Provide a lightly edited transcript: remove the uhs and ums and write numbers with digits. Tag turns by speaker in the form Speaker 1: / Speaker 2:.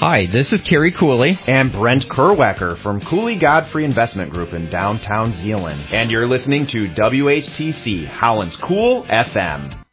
Speaker 1: Hi, this is Kerry Cooley.
Speaker 2: And Brent Kerwecker from Cooley Godfrey Investment Group in downtown Zeeland. And you're listening to WHTC, Howland's Cool FM.